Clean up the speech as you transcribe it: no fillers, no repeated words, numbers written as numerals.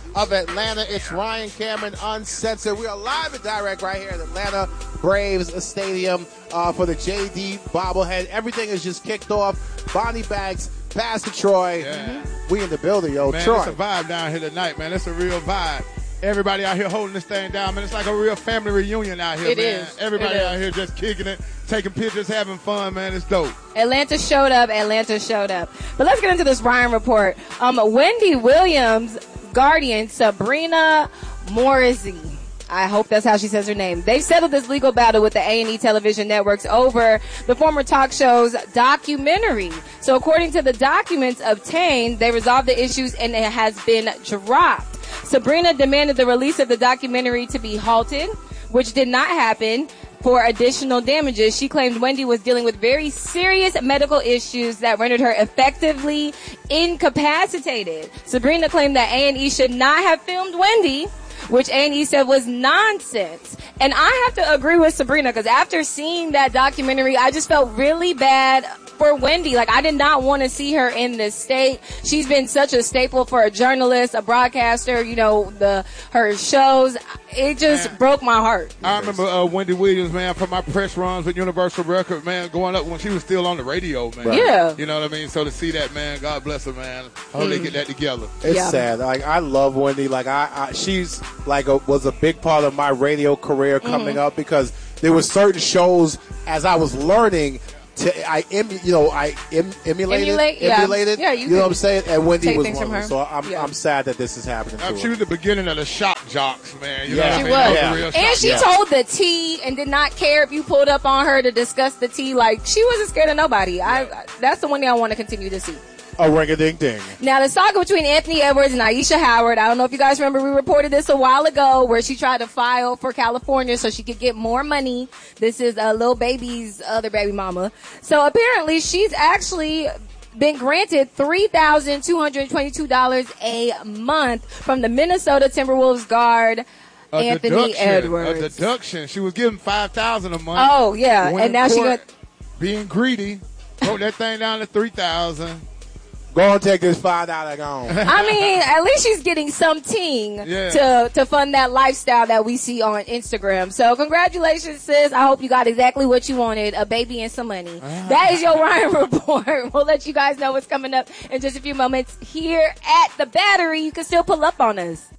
of Atlanta. It's Ryan Cameron Uncensored. We are live and direct right here at Atlanta Braves Stadium for the JD bobblehead. Everything is just kicked off. Bonnie Banks, Pastor Troy. Yeah. We in the building, yo. Man, Troy. it's a vibe down here tonight, man. It's a real vibe. Everybody out here holding this thing down, man. It's like a real family reunion out here, It man. is. Everybody It out is. here just kicking it, taking pictures, having fun, man. It's dope. Atlanta showed up. But let's get into this Ryan report. Wendy Williams' guardian, Sabrina Morrissey. I hope that's how she says her name. They've settled this legal battle with the A&E television networks over the former talk show's documentary. So according to the documents obtained, they resolved the issues and it has been dropped. Sabrina demanded the release of the documentary to be halted, which did not happen. For additional damages, she claimed Wendy was dealing with very serious medical issues that rendered her effectively incapacitated. Sabrina claimed that A&E should not have filmed Wendy, which A&E said was nonsense. And I have to agree with Sabrina, because after seeing that documentary, I just felt really bad for Wendy. Like, I did not want to see her in this state. She's been such a staple for a journalist, a broadcaster, you know, her shows. It just broke my heart. I remember Wendy Williams, man, from my press runs with Universal Record, man, going up when she was still on the radio, man. Yeah. You know what I mean? So to see that, man, God bless her, man. I hope they get that together. It's sad. Like, I love Wendy. Like, she's like was a big part of my radio career coming up, because there were certain shows as I was learning emulated. Yeah, you know what I'm saying? And Wendy take was things one from of them. her. So I'm sad that this is happening to her. She was the beginning of the shock jocks, man. You Yeah. know She what I mean? was. That the real And shock she jocks. told the tea and did not care if you pulled up on her to discuss the tea. Like, she wasn't scared of nobody. That's the one thing I want to continue to see. A ring-a-ding-ding. Now, the saga between Anthony Edwards and Aisha Howard, I don't know if you guys remember, we reported this a while ago, where she tried to file for California so she could get more money. This is Lil Baby's other baby mama. So apparently she's actually been granted $3,222 a month from the Minnesota Timberwolves guard, Anthony Edwards. A deduction. She was given $5,000 a month. Oh, yeah. Went And now in she court, got... being greedy, wrote that thing down to $3,000. Go and take this $5 gone. I mean, at least she's getting something to fund that lifestyle that we see on Instagram. So congratulations, sis. I hope you got exactly what you wanted, a baby and some money. That is your Ryan report. We'll let you guys know what's coming up in just a few moments here at the Battery. You can still pull up on us.